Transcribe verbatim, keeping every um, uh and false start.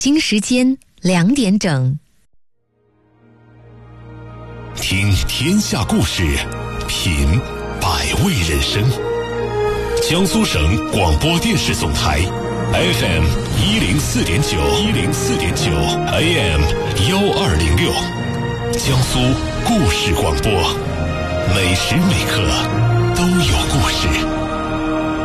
京时间两点整， 听天下故事，品百味人生。江苏省广播电视总台 F M 一零四点九，一零四点九 A M 幺二零六，江苏故事广播，每时每刻都有故事。